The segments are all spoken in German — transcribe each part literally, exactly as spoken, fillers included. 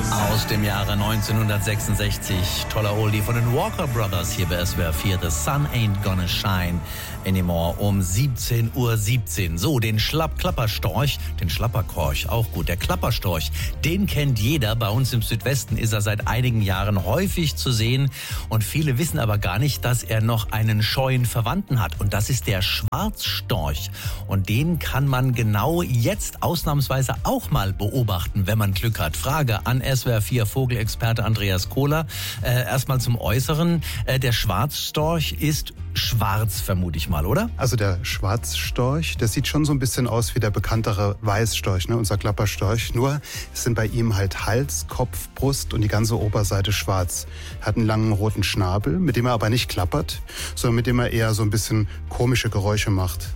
Aus dem Jahre neunzehnhundertsechsundsechzig, toller Oldie von den Walker Brothers hier bei S W R vier, The Sun Ain't Gonna Shine Anymore um siebzehn Uhr siebzehn. So, den Schlapp-Klapperstorch, den Schlapperkorch, auch gut. Der Klapperstorch, den kennt jeder. Bei uns im Südwesten ist er seit einigen Jahren häufig zu sehen. Und viele wissen aber gar nicht, dass er noch einen scheuen Verwandten hat. Und das ist der Schwarzstorch. Und den kann man genau jetzt ausnahmsweise auch mal beobachten, wenn man Glück hat. Frage an S W R vier Vogelexperte Andreas Kohler. Äh, erstmal zum Äußeren. Äh, der Schwarzstorch ist schwarz, vermute ich mal, oder? Also der Schwarzstorch, der sieht schon so ein bisschen aus wie der bekanntere Weißstorch, ne, unser Klapperstorch. Nur es sind bei ihm halt Hals, Kopf, Brust und die ganze Oberseite schwarz. Er hat einen langen roten Schnabel, mit dem er aber nicht klappert, sondern mit dem er eher so ein bisschen komische Geräusche macht.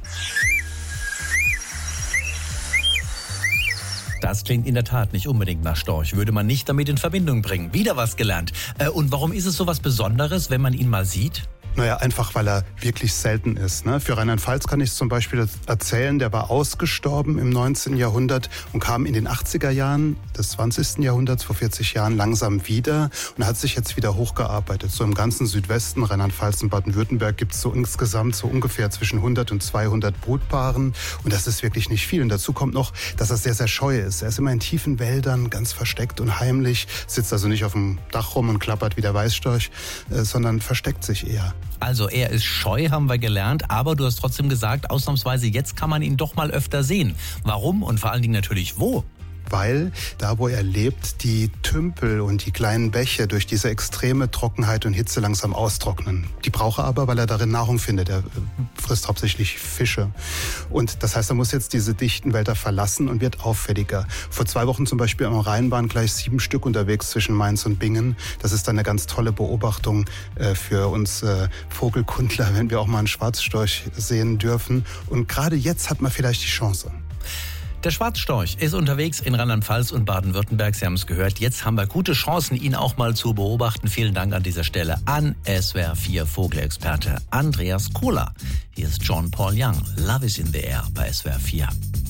Das klingt in der Tat nicht unbedingt nach Storch. Würde man nicht damit in Verbindung bringen. Wieder was gelernt. Äh, und warum ist es so was Besonderes, wenn man ihn mal sieht? Naja, einfach weil er wirklich selten ist. Ne? Für Rheinland-Pfalz kann ich es zum Beispiel erzählen, der war ausgestorben im neunzehnten Jahrhundert und kam in den achtziger Jahren des zwanzigsten Jahrhunderts, vor vierzig Jahren, langsam wieder und hat sich jetzt wieder hochgearbeitet. So im ganzen Südwesten, Rheinland-Pfalz und Baden-Württemberg gibt es so insgesamt so ungefähr zwischen hundert und zweihundert Brutpaaren und das ist wirklich nicht viel. Und dazu kommt noch, dass er sehr, sehr scheu ist. Er ist immer in tiefen Wäldern, ganz versteckt und heimlich, sitzt also nicht auf dem Dach rum und klappert wie der Weißstorch, äh, sondern versteckt sich eher. Also er ist scheu, haben wir gelernt, aber du hast trotzdem gesagt, ausnahmsweise jetzt kann man ihn doch mal öfter sehen. Warum und vor allen Dingen natürlich wo? Weil da, wo er lebt, die Tümpel und die kleinen Bäche durch diese extreme Trockenheit und Hitze langsam austrocknen. Die braucht er aber, weil er darin Nahrung findet. Er frisst hauptsächlich Fische. Und das heißt, er muss jetzt diese dichten Wälder verlassen und wird auffälliger. Vor zwei Wochen zum Beispiel am Rhein waren gleich sieben Stück unterwegs zwischen Mainz und Bingen. Das ist dann eine ganz tolle Beobachtung äh, für uns äh, Vogelkundler, wenn wir auch mal einen Schwarzstorch sehen dürfen. Und gerade jetzt hat man vielleicht die Chance. Der Schwarzstorch ist unterwegs in Rheinland-Pfalz und Baden-Württemberg. Sie haben es gehört. Jetzt haben wir gute Chancen, ihn auch mal zu beobachten. Vielen Dank an dieser Stelle an S W R vier Vogelexperte Andreas Kohler. Hier ist John Paul Young. Love is in the air bei S W R vier.